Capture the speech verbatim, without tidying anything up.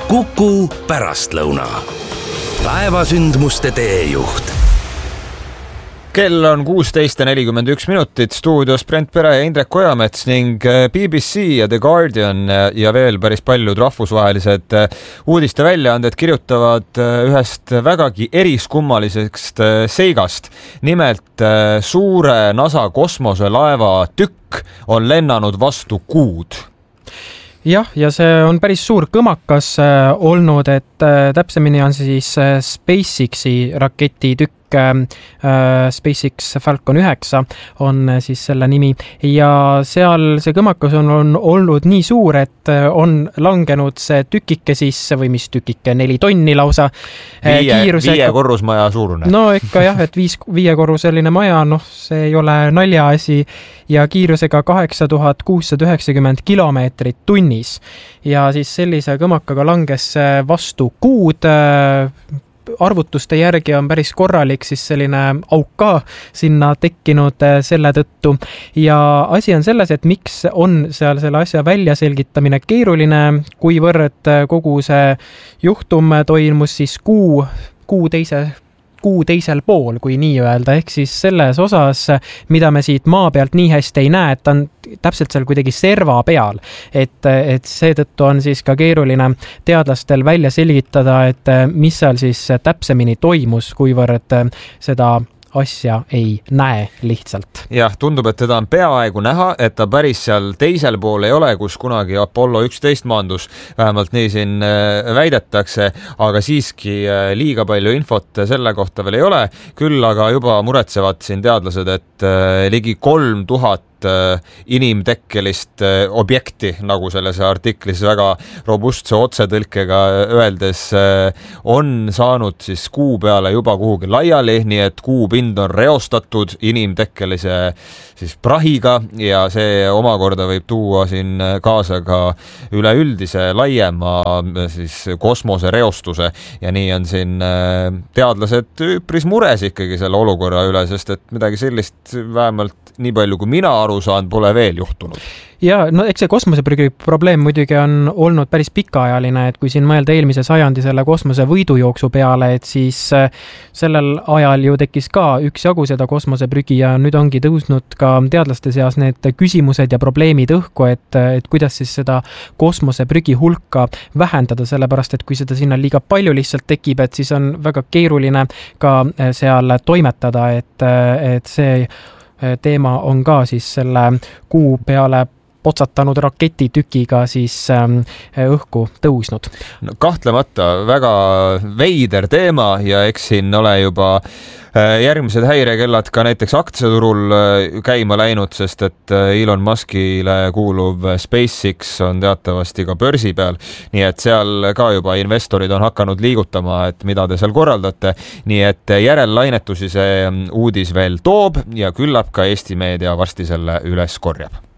Kuku pärastlõuna. Päevasündmuste teejuht. Kell on kuusteist ja nelikümmend üks minutit, stuudios Brent Pere ja Indrek Ojamets ning B B C ja The Guardian ja veel päris paljud rahvusvahelised uudiste väljaanded kirjutavad ühest vägagi eriskummalisest seigast. Nimelt suure NASA kosmoselaeva tükk on lennanud vastu kuud. Jah, ja see on päris suur kõmakas olnud, et täpsemini on siis SpaceXi raketitükk, SpaceX Falcon üheksa on siis selle nimi ja seal see kõmakas on, on olnud nii suur, et on langenud see tükike sisse või mis tükike, neli tonni lausa. Viie, viie korrusmaja suurune. No ikka jah, et viis, viiekorruseline maja, noh see ei ole naljaasi ja kiirusega kaheksa tuhat kuussada üheksakümmend kilomeetrit tunnis ja siis sellise kõmakaga langes vastu kuud. Arvutuste järgi on päris korralik siis selline auk ka sinna tekkinud selle tõttu ja asi on selles, et miks on seal selle asja välja selgitamine keeruline, kuivõrd kogu see juhtum toimus siis kuu, kuu teise kuu teisel pool, kui nii öelda, ehk siis selles osas, mida me siit maa pealt nii hästi ei näe, et ta on täpselt seal kuidagi serva peal, et, et seetõttu on siis ka keeruline teadlastel välja selgitada, et mis seal siis täpsemini toimus, kuivõrd seda asja ei näe lihtsalt. Jah, tundub, et teda on peaaegu näha, et ta päris seal teisel pool ei ole, kus kunagi Apollo üksteist maandus, vähemalt nii siin väidetakse, aga siiski liiga palju infot selle kohta veel ei ole. Küll aga juba muretsevad siin teadlased, et ligi kolm tuhat inimtekkelist objekti, nagu selles artiklis väga robustse otsetõlkega öeldes, on saanud siis kuu peale juba kuhugi laiali, nii et kuupind on reostatud inimtekkelise siis prahiga ja see omakorda võib tuua siin kaasa ka üleüldise laiema siis kosmose reostuse ja nii on siin teadlased üpris mures ikkagi selle olukorra üle, sest et midagi sellist vähemalt nii palju kui mina aru saan, pole veel juhtunud. Ja no eks see kosmoseprügi probleem muidugi on olnud päris pikaajaline, et kui siin mõelda eelmise sajandi selle kosmose võidujooksu peale, et siis sellel ajal ju tekkis ka üksjagu seda kosmoseprügi ja nüüd ongi tõusnud ka teadlaste seas need küsimused ja probleemid õhku, et, et kuidas siis seda kosmoseprügi hulka vähendada, sellepärast et kui seda sinna liiga palju lihtsalt tekib, et siis on väga keeruline ka seal toimetada, et, et see teema on ka siis selle kuu peale potsatanud raketitükiga siis õhku tõusnud. No, kahtlemata väga veider teema ja eks siin ole juba järgmised häirekellad ka näiteks aktsiaturul käima läinud, sest et Elon Muskile kuuluv SpaceX on teatavasti ka börsi peal, nii et seal ka juba investorid on hakanud liigutama, et mida te seal korraldate, nii et järellainetusi see uudis veel toob ja küllap ka Eesti meedia varsti selle üles korjab.